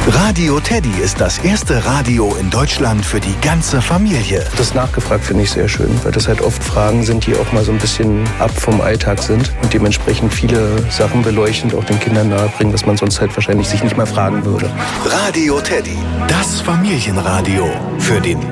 Radio Teddy ist das erste Radio in Deutschland für die ganze Familie. Das nachgefragt finde ich sehr schön, weil das halt oft Fragen sind, die auch mal so ein bisschen ab vom Alltag sind und dementsprechend viele Sachen beleuchten und auch den Kindern nahebringen, was man sonst halt wahrscheinlich sich nicht mal fragen würde. Radio Teddy, das Familienradio für den